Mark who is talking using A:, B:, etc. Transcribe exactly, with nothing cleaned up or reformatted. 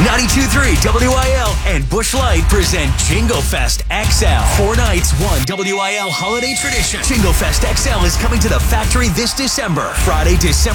A: ninety-two point three W I L and Busch Light present Jingle Fest X L. Four nights, one W I L holiday tradition. Jingle Fest X L is coming to the factory this December. Friday, December